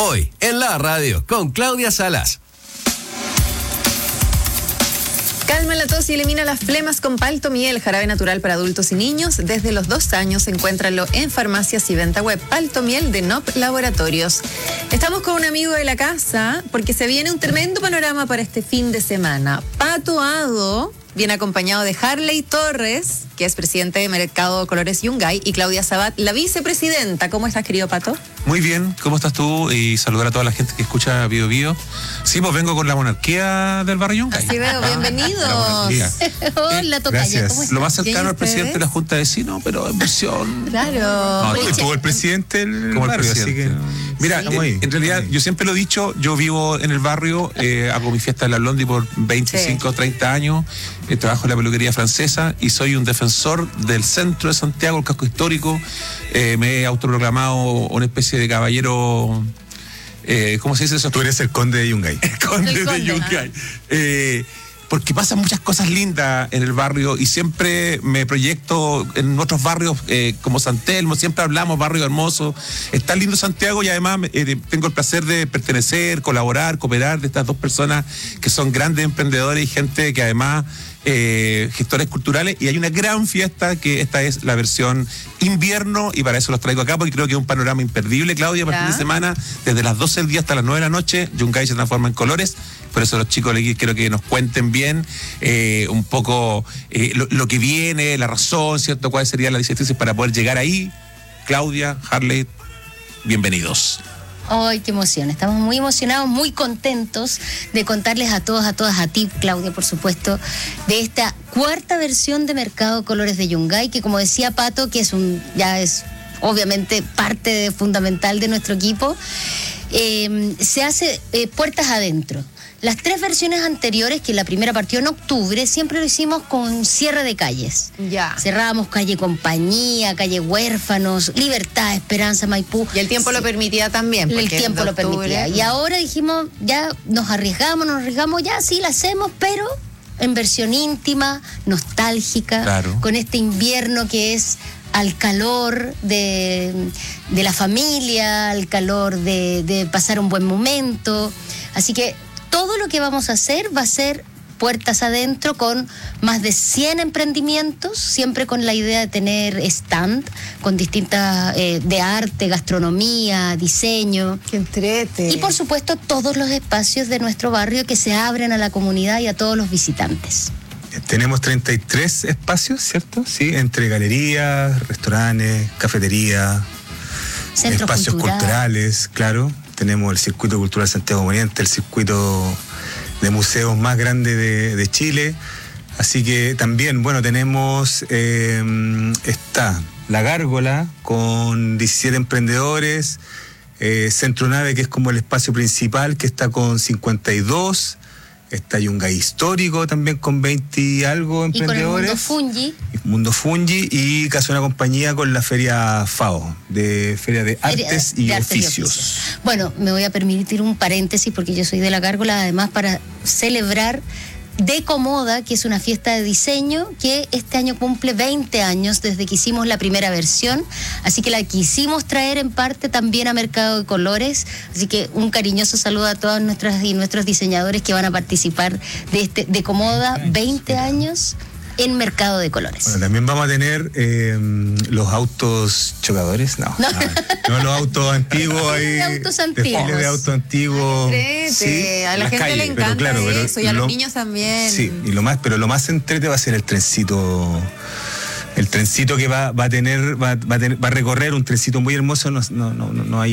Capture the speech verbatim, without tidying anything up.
Hoy, en la radio, con Claudia Salas. Calma la tos y elimina las flemas con Paltomiel, jarabe natural para adultos y niños. Desde los dos años, encuéntralo en farmacias y venta web. Paltomiel de N O P Laboratorios. Estamos con un amigo de la casa porque se viene un tremendo panorama para este fin de semana. Pato Ado viene acompañado de Harley Torres, que es presidente de Mercado Colores Yungay, y Claudia Sabat, la vicepresidenta. ¿Cómo estás, querido Pato? Muy bien, ¿cómo estás tú? Y saludar a toda la gente que escucha Bio Bio. Sí, pues vengo con la monarquía del barrio Yungay. Así veo, bienvenidos. Hola, tocaya, ¿cómo estás? Lo más cercano al presidente de la Junta de Vecinos, pero en versión... Claro. No, estuvo el presidente el como barrio, el presidente. así que... Mira, sí, en, en realidad, ahí. yo siempre lo he dicho, yo vivo en el barrio, eh, hago mi fiesta en la Blondie por veinticinco o sí. treinta años, eh, trabajo en la peluquería francesa y soy un defensor del centro de Santiago, el casco histórico. Eh, me he autoproclamado una especie de caballero, eh, ¿cómo se dice eso? Tú eres el conde de Yungay. El conde, el conde de Yungay. Eh, porque pasan muchas cosas lindas en el barrio y siempre me proyecto en otros barrios eh, como San Telmo, siempre hablamos barrio hermoso. Está lindo Santiago y además eh, tengo el placer de pertenecer, colaborar, cooperar de estas dos personas que son grandes emprendedores y gente que además eh, gestores culturales, y hay una gran fiesta que esta es la versión invierno y para eso los traigo acá porque creo que es un panorama imperdible, Claudia, para el fin de semana, desde las doce del día hasta las nueve de la noche, Yungay se transforma en colores. Por eso los chicos les quiero que nos cuenten bien eh, un poco eh, lo, lo que viene, la razón, ¿cierto? ¿Cuáles serían las directrices para poder llegar ahí? Claudia, Harley, bienvenidos. ¡Ay, qué emoción! Estamos muy emocionados, muy contentos de contarles a todos, a todas, a ti, Claudia, por supuesto, de esta cuarta versión de Mercado Colores de Yungay, que como decía Pato, que es un ya es obviamente parte de, fundamental de nuestro equipo, eh, se hace eh, puertas adentro. Las tres versiones anteriores, que la primera partió en octubre, siempre lo hicimos con cierre de calles. Ya. Cerrábamos calle Compañía, calle Huérfanos, Libertad, Esperanza, Maipú. Y el tiempo sí. lo permitía también. El tiempo lo permitía. Y ahora dijimos, ya nos arriesgamos, nos arriesgamos, ya sí la hacemos, pero en versión íntima, nostálgica, claro. con este invierno que es al calor de, de la familia, al calor de, de pasar un buen momento. Así que todo lo que vamos a hacer va a ser puertas adentro con más de cien emprendimientos, siempre con la idea de tener stand con distintas eh, de arte, gastronomía, diseño. ¡Qué entrete! Y por supuesto todos los espacios de nuestro barrio que se abren a la comunidad y a todos los visitantes. Tenemos treinta y tres espacios, ¿cierto? Sí, entre galerías, restaurantes, cafeterías, Centros espacios cultural. culturales, claro. Tenemos el Circuito Cultural Santiago Moriente, el circuito de museos más grande de, de Chile. Así que también, bueno, tenemos, eh, está La Gárgola con diecisiete emprendedores, eh, Centro Nave, que es como el espacio principal, que está con cincuenta y dos. Está Yungay Histórico también con veinte y algo emprendedores. Y con el Mundo Fungi. Mundo Fungi y Casa Una Compañía con la Feria FAO, de Feria de Feria Artes, de y, Artes Oficios. y Oficios. Bueno, me voy a permitir un paréntesis porque yo soy de La Gárgola, además para celebrar Decomoda, que es una fiesta de diseño que este año cumple veinte años desde que hicimos la primera versión, así que la quisimos traer en parte también a Mercado de Colores, así que un cariñoso saludo a todas nuestras y nuestros diseñadores que van a participar de este Decomoda veinte años en Mercado de Colores. Bueno, también vamos a tener eh, los autos chocadores, no, no, no, no los autos antiguos ahí, de autos antiguos, de autos antiguos, sí, a la gente calles, le encanta pero claro, eso pero y a lo, los niños también. Sí, y lo más, pero lo más entrete va a ser el trencito. El trencito que va, va a tener, va, va a tener, va a recorrer un trencito muy hermoso, no, no, no, no hay